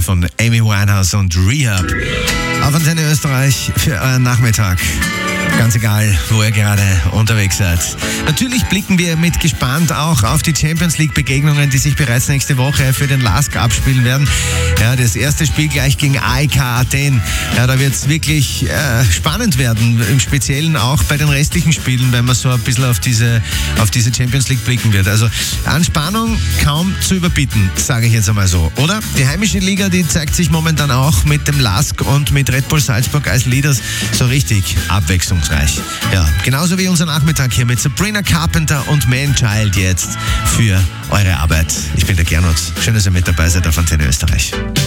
von Amy Winehouse und Rehab. Auf Antenne Österreich für euren Nachmittag. Ganz egal, wo ihr gerade unterwegs seid. Natürlich blicken wir mit gespannt auch auf die Champions League Begegnungen, die sich bereits nächste Woche für den LASK abspielen werden. Ja, das erste Spiel gleich gegen AEK Athen. Ja, da wird es wirklich spannend werden. Im Speziellen auch bei den restlichen Spielen, wenn man so ein bisschen auf diese Champions League blicken wird. Also an Spannung kaum zu überbieten, sage ich jetzt einmal so. Oder? Die heimische Liga, die zeigt sich momentan auch mit dem LASK und mit Red Bull Salzburg als Leaders so richtig abwechslungsreich. Ja, genauso wie unser Nachmittag hier mit Sabrina Carpenter und Man-Child jetzt für eure Arbeit. Ich bin der Gernot. Schön, dass ihr mit dabei seid auf Antenne Österreich.